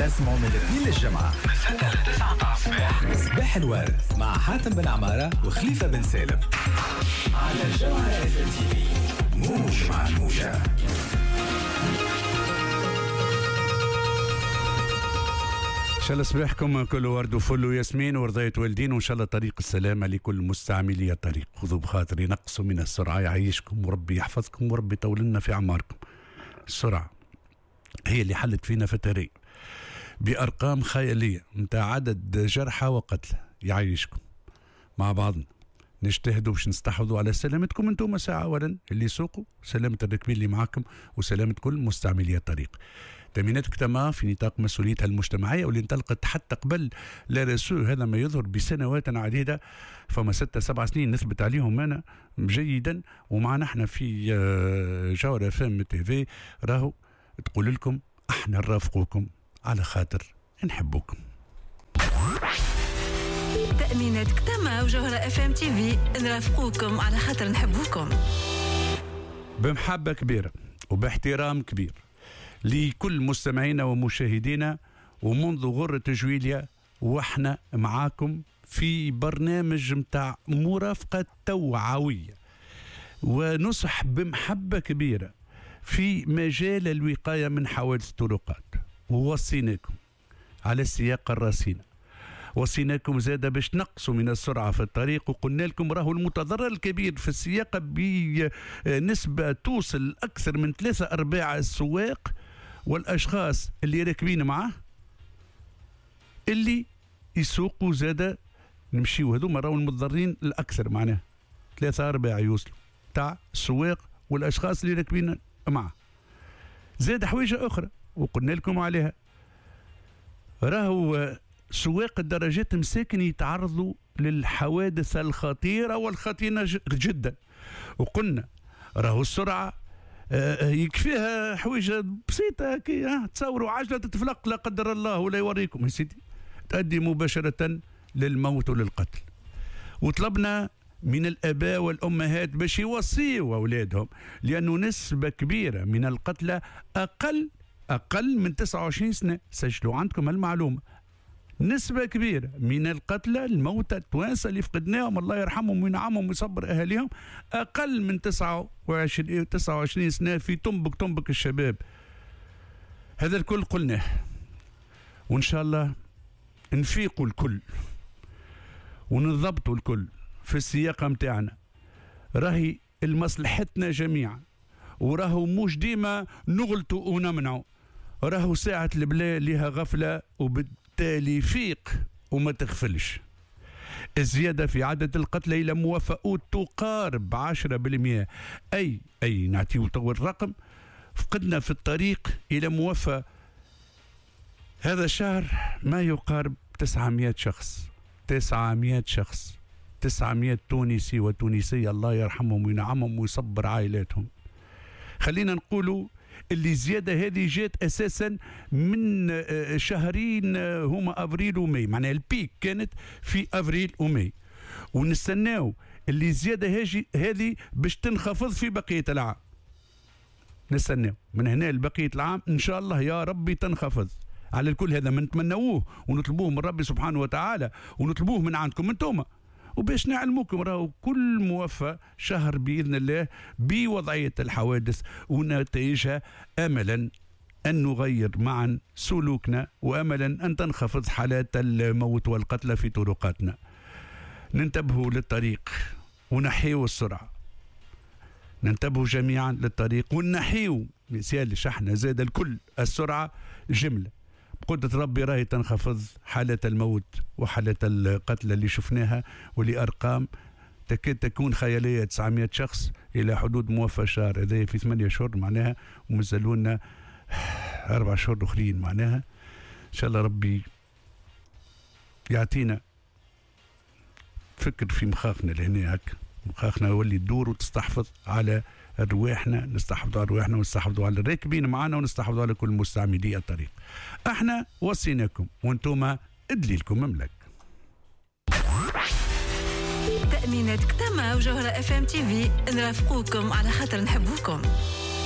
اسمعوا من الاثنين للجمعة من 6 ل 9 تاع الصباح. صباح الورد مع حاتم بن عمارة وخليفة بن سالم على الجمعة اف ام تي في. موج مع الموجة. إن شاء الله صباحكم كل ورد وفل وياسمين ورضاية والدين، وإن شاء الله طريق السلامة لكل مستعملي الطريق. خذوا بخاطر ينقصوا من السرعة، يعيشكم وربي يحفظكم وربي يطول لنا في أعماركم. السرعة هي اللي حلت فينا في التاريخ بأرقام خيالية متاع عدد جرحى وقتلى. يعيشكم مع بعضنا نجتهدوا باش نستحوذوا على سلامتكم انتم ساعة أولا اللي يسوقوا، سلامة الراكبين اللي معاكم، وسلامة كل مستعملي الطريق. تأميناتك تمام في نطاق مسؤوليتها المجتمعية واللي انطلقت حتى قبل لا رسول، هذا ما يظهر بسنوات عديدة، فما 6-7 سنين نثبت عليهم أنا جيدا. ومعنا احنا في جوهرة فم تي في راهو تقول لكم احنا نرافقوكم على خاطر نحبوكم. تأميناتك تمام وجوهرة اف ام تي في نرافقوكم على خاطر نحبوكم. بمحبة كبيرة وباحترام كبير لكل مستمعينا ومشاهدينا، ومنذ غرة جويليا واحنا معاكم في برنامج متاع مرافقة توعوية ونصح بمحبة كبيرة في مجال الوقاية من حوادث الطرقات. ووصيناكم على السياق الرصين، وصيناكم زادة باش تنقصوا من السرعة في الطريق، وقلنا لكم راهو المتضرر الكبير في السياقة بنسبة توصل أكثر من 3/4 السواق والأشخاص اللي راكبين معه اللي يسوقوا زادة نمشيو هذوما راهو المتضررين الأكثر، معناه 3/4 يوصلوا تاع السواق والأشخاص اللي راكبين معه. زاد حويجة أخرى وقلنا لكم عليها، راهو سواق الدراجات مساكن يتعرضوا للحوادث الخطيرة والخطيرة جدا، وقلنا راهو السرعة يكفيها حويجة بسيطة كي تصوروا عجلة تتفلق لا قدر الله ولا يوريكم يا سيدي تؤدي مباشرة للموت وللقتل. وطلبنا من الآباء والأمهات باش يوصيوا أولادهم، لأنه نسبة كبيرة من القتلى أقل من 29 سنة. سجلوا عندكم المعلومة، نسبة كبيرة من القتلى الموتى التوانسة اللي فقدناهم الله يرحمهم وينعمهم ويصبر أهاليهم أقل من 29 سنة في طنبك الشباب. هذا الكل قلناه، وإن شاء الله نفيقوا الكل ونضبطوا الكل في السياقة متاعنا. راهي المصلحتنا جميعا، وراهو مش ديما نغلطوا ونمنعوا، راهو ساعة البلا لها غفلة وبالتالي فيق وما تغفلش. الزيادة في عدد القتلى إلى موافقات تقارب 10%، أي نعطيو تو الرقم. فقدنا في الطريق إلى موافقة هذا الشهر ما يقارب 900 شخص، 900 تونسي وتونسية الله يرحمهم وينعمهم ويصبر عائلاتهم. خلينا نقولوا اللي زيادة هذه جات أساسا من شهرين هما أفريل وماي، معناها البيك كانت في أفريل وماي، ونستناو اللي زيادة هذه باش تنخفض في بقية العام. نستناو من هنا لبقية العام إن شاء الله يا ربي تنخفض. على الكل هذا من نتمنوه ونطلبوه من ربي سبحانه وتعالى، ونطلبوه من عندكم انتم، وباش نعلموكم راهو كل موفى شهر بإذن الله بوضعية الحوادث ونتائجها، أملا أن نغير معا سلوكنا، وأملا أن تنخفض حالات الموت والقتلى في طرقاتنا. ننتبهوا للطريق ونحيوا السرعة، ننتبهوا جميعا للطريق ونحيوا مثال شحنة زاد الكل السرعة جملة. بقدرة ربي راهي تنخفض حالة الموت وحالة القتل اللي شفناها، واللي أرقام تكاد تكون خيالية. 900 شخص إلى حدود موفى شهر، هذا في 8 شهور معناها، ومازالونا 4 شهور أخرين معناها. إن شاء الله ربي يعطينا فكر في مخاخنا لهنا، هكا مخاخنا يولي تدور وتستحفظ على رواحنا، نستحفظوا على رواحنا ونستحفظوا على الراكبين معنا ونستحفظوا على كل مستعملي الطريق. احنا وصيناكم وانتم ادليلكم مملك. تأميناتك تمام وجوهرة اف ام تي في نرافقوكم على خاطر نحبوكم.